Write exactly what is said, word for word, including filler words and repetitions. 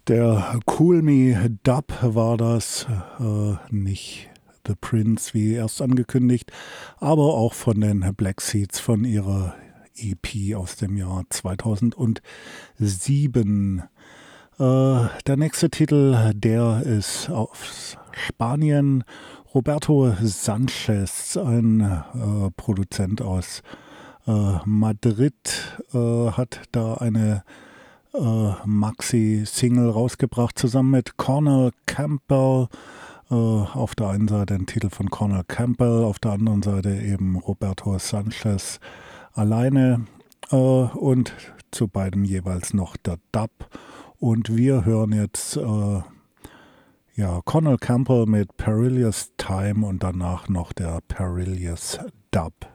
Der Cool Me Dub war das, äh, nicht The Prince wie erst angekündigt, aber auch von den Black Seeds von ihrer E P aus dem Jahr zweitausendsieben. Äh, der nächste Titel, der ist aus Spanien. Roberto Sanchez, ein äh, Produzent aus äh, Madrid, äh, hat da eine äh, Maxi-Single rausgebracht, zusammen mit Cornel Campbell. Äh, auf der einen Seite ein Titel von Cornel Campbell, auf der anderen Seite eben Roberto Sanchez alleine äh, und zu beiden jeweils noch der Dub. Und wir hören jetzt äh, ja, Cornel Campbell mit Perilous Time und danach noch der Perilous Dub.